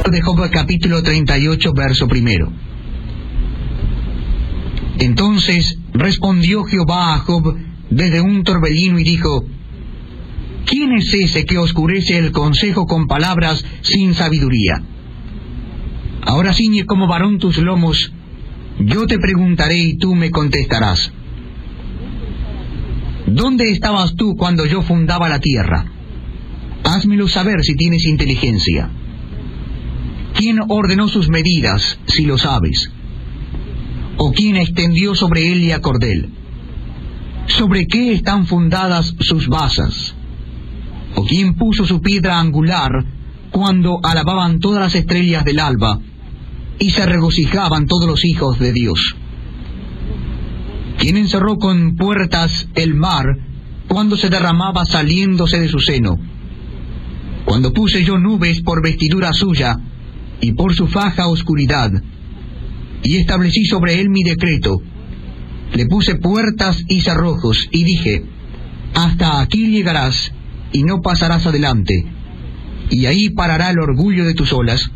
De Job capítulo 38, verso 1. Entonces respondió Jehová a Job desde un torbellino y dijo: ¿Quién es ese que oscurece el consejo con palabras sin sabiduría? Ahora ciñe como varón tus lomos, yo te preguntaré y tú me contestarás. ¿Dónde estabas tú cuando yo fundaba la tierra? Házmelo saber si tienes inteligencia. ¿Quién ordenó sus medidas, si lo sabes? ¿O quién extendió sobre él y a cordel? ¿Sobre qué están fundadas sus basas? ¿O quién puso su piedra angular cuando alababan todas las estrellas del alba y se regocijaban todos los hijos de Dios? ¿Quién encerró con puertas el mar cuando se derramaba saliéndose de su seno? Cuando puse yo nubes por vestidura suya y por su faja oscuridad, y establecí sobre él mi decreto, le puse puertas y cerrojos, y dije: hasta aquí llegarás, y no pasarás adelante, y ahí parará el orgullo de tus olas.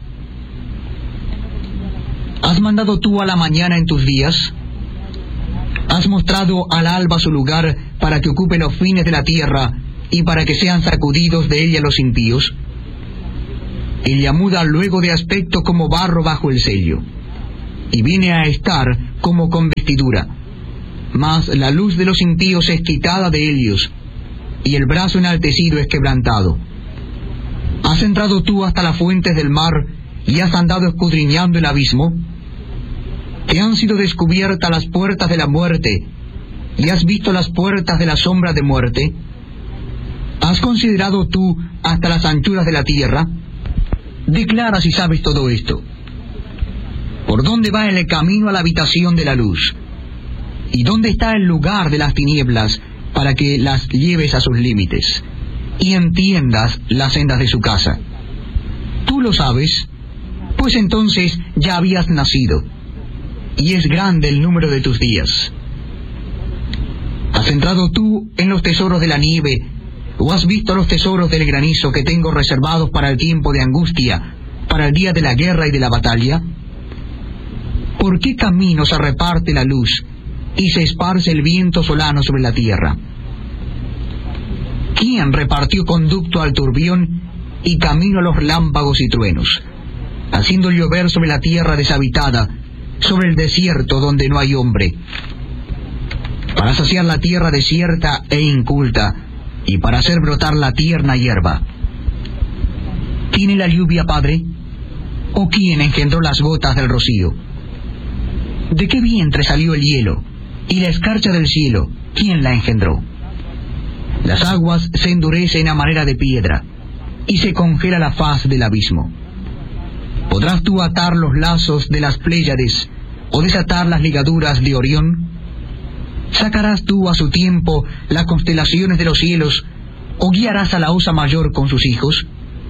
¿Has mandado tú a la mañana en tus días? ¿Has mostrado al alba su lugar para que ocupe los fines de la tierra, y para que sean sacudidos de ella los impíos? Ella muda luego de aspecto como barro bajo el sello, y viene a estar como con vestidura. Mas la luz de los impíos es quitada de ellos, y el brazo enaltecido es quebrantado. ¿Has entrado tú hasta las fuentes del mar, y has andado escudriñando el abismo? ¿Te han sido descubiertas las puertas de la muerte, y has visto las puertas de la sombra de muerte? ¿Has considerado tú hasta las anchuras de la tierra? Declara si sabes todo esto. ¿Por dónde va el camino a la habitación de la luz? ¿Y dónde está el lugar de las tinieblas, para que las lleves a sus límites, y entiendas las sendas de su casa? ¿Tú lo sabes? Pues entonces ya habías nacido, y es grande el número de tus días. ¿Has entrado tú en los tesoros de la nieve, o has visto los tesoros del granizo que tengo reservados para el tiempo de angustia, para el día de la guerra y de la batalla? ¿Por qué camino se reparte la luz, y se esparce el viento solano sobre la tierra? ¿Quién repartió conducto al turbión, y camino a los relámpagos y truenos, haciendo llover sobre la tierra deshabitada, sobre el desierto donde no hay hombre, para saciar la tierra desierta e inculta, y para hacer brotar la tierna hierba? ¿Tiene la lluvia padre? ¿O quién engendró las gotas del rocío? ¿De qué vientre salió el hielo? ¿Y la escarcha del cielo, quién la engendró? Las aguas se endurecen a manera de piedra, y se congela la faz del abismo. ¿Podrás tú atar los lazos de las Pléyades, o desatar las ligaduras de Orión? ¿Sacarás tú a su tiempo las constelaciones de los cielos, o guiarás a la Osa Mayor con sus hijos?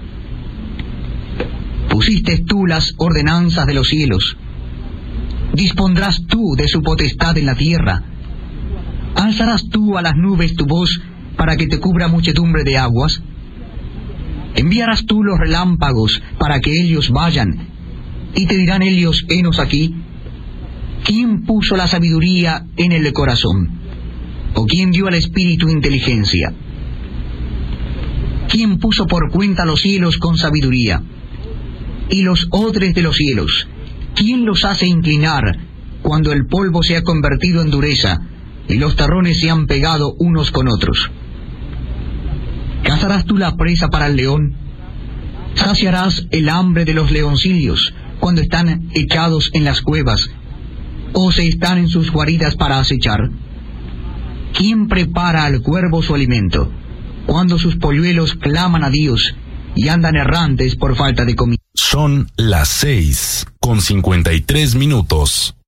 ¿Pusiste tú las ordenanzas de los cielos? ¿Dispondrás tú de su potestad en la tierra? ¿Alzarás tú a las nubes tu voz para que te cubra muchedumbre de aguas? ¿Enviarás tú los relámpagos para que ellos vayan, y te dirán ellos: henos aquí? ¿Quién puso la sabiduría en el corazón? ¿O quién dio al espíritu inteligencia? ¿Quién puso por cuenta los cielos con sabiduría? Y los odres de los cielos, ¿quién los hace inclinar cuando el polvo se ha convertido en dureza y los terrones se han pegado unos con otros? ¿Cazarás tú la presa para el león? ¿Saciarás el hambre de los leoncillos cuando están echados en las cuevas, o se están en sus guaridas para acechar? ¿Quién prepara al cuervo su alimento, cuando sus polluelos claman a Dios y andan errantes por falta de comida? Son las 6:53.